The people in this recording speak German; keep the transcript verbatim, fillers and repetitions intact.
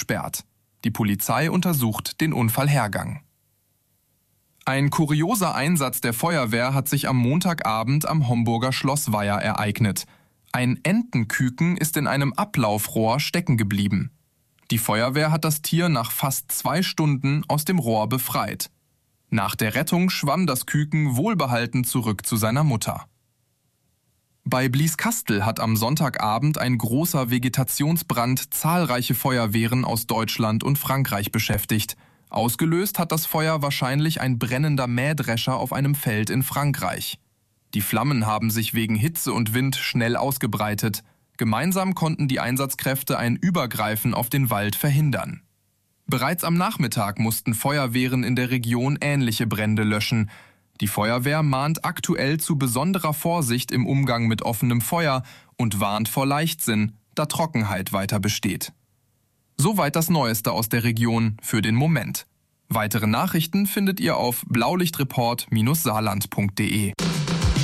gesperrt. Die Polizei untersucht den Unfallhergang. Ein kurioser Einsatz der Feuerwehr hat sich am Montagabend am Homburger Schlossweiher ereignet. Ein Entenküken ist in einem Ablaufrohr stecken geblieben. Die Feuerwehr hat das Tier nach fast zwei Stunden aus dem Rohr befreit. Nach der Rettung schwamm das Küken wohlbehalten zurück zu seiner Mutter. Bei Blieskastel hat am Sonntagabend ein großer Vegetationsbrand zahlreiche Feuerwehren aus Deutschland und Frankreich beschäftigt. Ausgelöst hat das Feuer wahrscheinlich ein brennender Mähdrescher auf einem Feld in Frankreich. Die Flammen haben sich wegen Hitze und Wind schnell ausgebreitet. Gemeinsam konnten die Einsatzkräfte ein Übergreifen auf den Wald verhindern. Bereits am Nachmittag mussten Feuerwehren in der Region ähnliche Brände löschen. Die Feuerwehr mahnt aktuell zu besonderer Vorsicht im Umgang mit offenem Feuer und warnt vor Leichtsinn, da Trockenheit weiter besteht. Soweit das Neueste aus der Region für den Moment. Weitere Nachrichten findet ihr auf blaulichtreport Bindestrich saarland punkt de.